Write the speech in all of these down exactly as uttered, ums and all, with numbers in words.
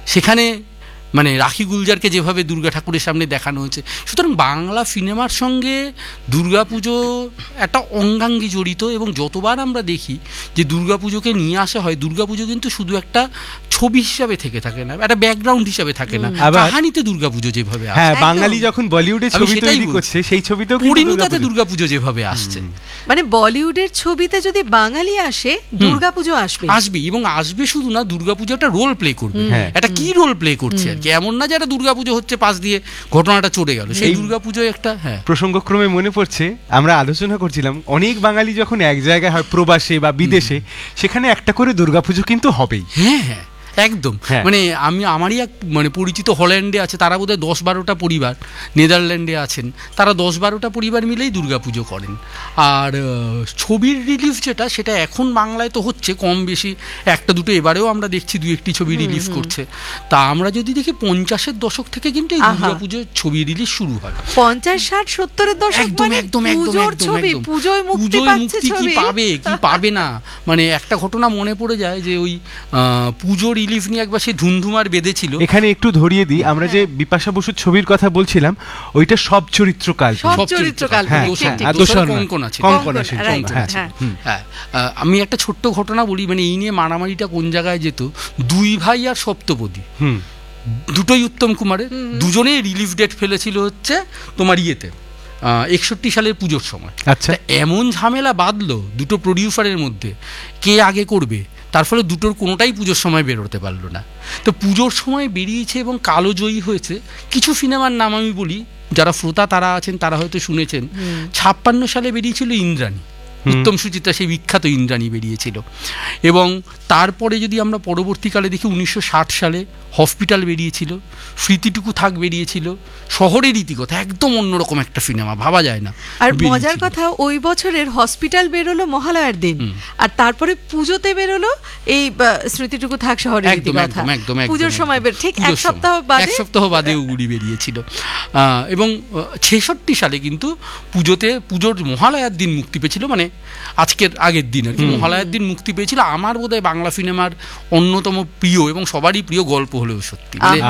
সেখানে মানে রাখি গুলজারকে যেভাবে দুর্গা ঠাকুরের সামনে দেখানো হয়েছে, সুতরাং বাংলা সিনেমার সঙ্গে দুর্গাপুজো একটা অঙ্গাঙ্গি জড়িত। এবং যতবার আমরা দেখি যে দুর্গাপুজোকে নিয়ে আসা হয়, দুর্গাপুজো কিন্তু শুধু একটা ছবি হিসাবে থেকে থাকে না, একটা ব্যাকগ্রাউন্ড হিসাবে থাকে না, কাহানিতে দুর্গাপুজো যেভাবে আসে। হ্যাঁ, বাঙালি যখন বলিউডে ছবি তৈরি করছে সেই ছবিতেও পরিণতাতে দুর্গাপুজো যেভাবে আসছে, মানে বলিউডের ছবিতে যদি বাঙালি আসে দুর্গাপুজো আসবে আসবে এবং আসবে শুধু না, দুর্গাপুজো একটা রোল প্লে করবে। একটা কি রোল প্লে করছে আর কি, এমন না যে একটা দুর্গাপুজো হচ্ছে পাশ দিয়ে ঘটনাটা চলে গেল, সেই দুর্গাপুজো একটা। হ্যাঁ, প্রসঙ্গক্রমে মনে পড়ছে আমরা আলোচনা করছিলাম, অনেক বাঙালি যখন এক জায়গায় হয় প্রবাসে বা বিদেশে, সেখানে একটা করে দুর্গাপুজো কিন্তু হবেই। হ্যাঁ হ্যাঁ একদম। মানে আমি আমারই এক মানে পরিচিত হল্যান্ডে আছে, তারা বোধহয় দশ বারোটা পরিবার, নেদারল্যান্ডে আছেন, তারা দশ বারোটা পরিবার মিলেই দুর্গাপুজো করেন। আর ছবির রিলিজ যেটা, সেটা এখন বাংলায় তো হচ্ছে কম বেশি একটা দুটো, এবারেও আমরা দেখছি দু একটি ছবি রিলিজ করছে। তা আমরা যদি দেখি পঞ্চাশের দশক থেকে কিন্তু এই দুর্গাপুজোর ছবি রিলিজ শুরু হয়। পঞ্চাশ ষাট সত্তরের দশক একদম একদম একদম ছবি পুজোয় মুক্তি কি পাবে কি পাবে না, মানে একটা ঘটনা মনে পড়ে যায় যে ওই পুজোর রিলিজ নিয়ে একবার সেই ধুমধুমার বেঁধেছিল। এখানে একটু ধরিয়ে দিই, আমরা যে বিপাশা বসুর ছবির কথা বলছিলাম, ওইটা সব চরিত্রকাল, সব চরিত্রকাল, আমি একটা ছোট্ট ঘটনা বলি, মানে এই নিয়ে মারামারিটা কোন জায়গায় যেত, দুই ভাই আর সপ্তপদী দুটোই উত্তম কুমারের, দুজনেই রিলিজ ডেট ফেলেছিল হচ্ছে তোমার ইয়েতে একষট্টি সালের পুজোর সময়। আচ্ছা, এমন ঝামেলা বাঁধলো দুটো প্রডিউসারের মধ্যে, কে আগে করবে, তার ফলে দুটোর কোনোটাই পুজোর সময় বেরোতে পারলো না। তো পুজোর সময় বেরিয়েছে এবং কালোজয়ী হয়েছে কিছু সিনেমার নাম আমি বলি, যারা শ্রোতা তারা আছেন তারা হয়তো শুনেছেন। ছাপ্পান্ন সালে বেরিয়েছিল ইন্দ্রাণী, উত্তম সুচিত্রা সেই বিখ্যাত ইন্দ্রাণী বেরিয়েছিল। এবং তারপরে যদি আমরা পরবর্তীকালে দেখি, উনিশশো ষাট সালে হসপিটাল বেরিয়েছিল, স্মৃতিটুকু থাক বেরিয়েছিল, শহরের রীতিকথা, একদম অন্যরকম একটা সিনেমা, ভাবা যায় না। আর মজার কথা, ওই বছরের হসপিটাল বেরোলো মহালয়ার দিন, আর তারপরে পুজোতে বেরোলো এই স্মৃতিটুকু থাক শহরের রীতিকথা, পুজোর সময় ঠিক এক সপ্তাহ বাদে এক সপ্তাহ বাদে ওগুলি বেরিয়েছিল। এবং ছেষট্টি সালে কিন্তু পুজোতে, পুজোর মহালয়ার দিন মুক্তি পেয়েছিল, মানে আজকের আগের দিন আর কি, মহালয়ার দিন মুক্তি পেয়েছিল আমার বোধহয় বাংলা সিনেমার অন্যতম প্রিয় এবং সবারই প্রিয় গল্প হলেও সত্যি, মানে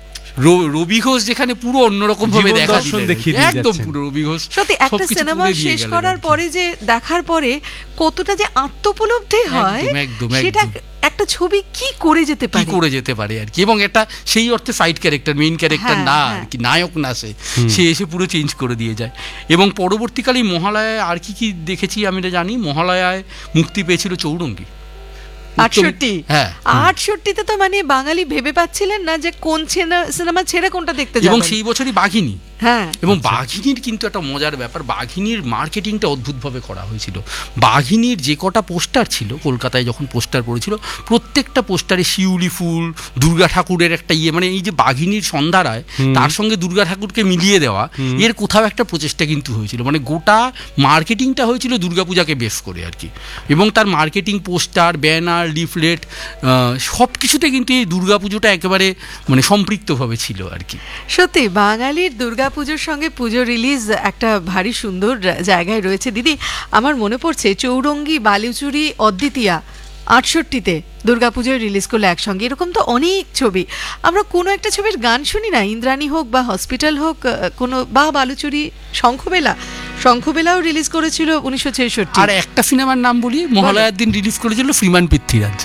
রবি ঘোষ যেখানে পুরো অন্যরকম ভাবে দেখা একদম পুরো রবি ঘোষ সত্যি একটা সিনেমা শেষ করার পরে যে দেখার পরে কতটা যে আত্মোপলব্ধি হয়, সেটা একটা ছবি কি করে যেতে পারে কি করে যেতে পারে আর কি। এবং এটা সেই অর্থে সাইড ক্যারেক্টার, মেইন ক্যারেক্টার না আর কি, নায়ক না, সে সে এসে পুরো চেঞ্জ করে দিয়ে যায়। এবং পরবর্তীকালে মহালয়ায় আর কি কি দেখেছি আমি জানি, মহালয়ায় মুক্তি পেয়েছিল চৌরঙ্গী আটষট্টি। হ্যাঁ, আটষট্টিতে তো মানে বাঙালি ভেবে পাচ্ছিলেন না যে কোন সিনেমা ছেড়ে কোনটা দেখতে যাবেন। এবং সেই বছরই বাঘিনী। হ্যাঁ, এবং বাঘিনীর কিন্তু একটা মজার ব্যাপার, বাঘিনীর মার্কেটিংটা অদ্ভুতভাবে করা হয়েছিল। বাঘিনীর যে কটা পোস্টার ছিল কলকাতায় যখন পোস্টার পড়েছিল, প্রত্যেকটা পোস্টারে শিউলি ফুল, দুর্গা ঠাকুরের একটা ইয়ে, মানে এই যে বাঘিনীর সন্ধ্যারায় তার সঙ্গে দুর্গা ঠাকুরকে মিলিয়ে দেওয়া, এর কোথাও একটা প্রচেষ্টা কিন্তু হয়েছিল। মানে গোটা মার্কেটিংটা হয়েছিল দুর্গাপূজাকে বেস করে আর কি। এবং তার মার্কেটিং, পোস্টার, ব্যানার, লিফলেট, সব কিছুতে কিন্তু এই দুর্গাপুজোটা একেবারে মানে সম্পৃক্তভাবে ছিল আর কি। সত্যি বাঙালির দুর্গা পুজোর সঙ্গে পুজো রিলিজ একটা ভারী সুন্দর জায়গায় রয়েছে। দিদি, আমার মনে পড়ছে চৌরঙ্গী, বালুচুরি, অদ্বিতীয়া আটষট্টিতে দুর্গাপুজোয় রিলিজ করলো একসঙ্গে। এরকম তো অনেক ছবি, আমরা কোনো একটা ছবির গান শুনি না, ইন্দ্রাণী হোক বা হসপিটাল হোক, কোনো বা বালুচুরি, শঙ্খবেলা, শঙ্খবেলাও রিলিজ করেছিল উনিশশো ছেষট্টি। আর একটা সিনেমার নাম বলি, মহালয়ার দিন রিলিজ করেছিল শ্রীমান পৃথ্বীরাজ।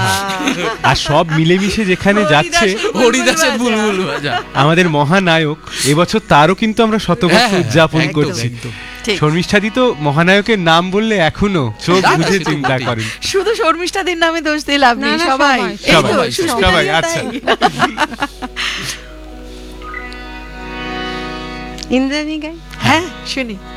আর সব মিলেমিশে যেখানে যাচ্ছে, হরিদাসের বুলবুল ভাজা, আমাদের মহানায়ক, এবছর তারও কিন্তু আমরা শতবর্ষ উদযাপন করছি। শর্মিষ্ঠাদি তো মহানায়কের নাম বললে এখনো চোখ বুঝে চিন্তা করেন। শুধু শর্মিষ্ঠাদির নামে দোষ দিয়ে লাভ নেই, সবাই সবাই। আচ্ছা, ইন্দ্রাণী গাই, হ্যাঁ শুনি।